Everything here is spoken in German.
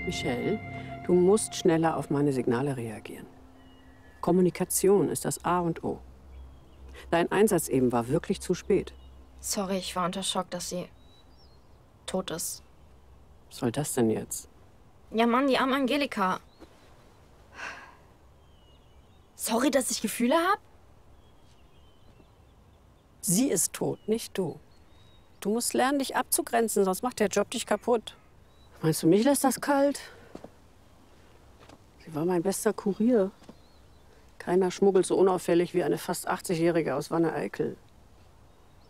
Michelle, du musst schneller auf meine Signale reagieren. Kommunikation ist das A und O. Dein Einsatz eben war wirklich zu spät. Sorry, ich war unter Schock, dass sie tot ist. Was soll das denn jetzt? Ja, Mann, die arme Angelika. Sorry, dass ich Gefühle habe? Sie ist tot, nicht du. Du musst lernen, dich abzugrenzen, sonst macht der Job dich kaputt. Meinst du, mich lässt das kalt? Sie war mein bester Kurier. Keiner schmuggelt so unauffällig wie eine fast 80-Jährige aus Wanne-Eickel.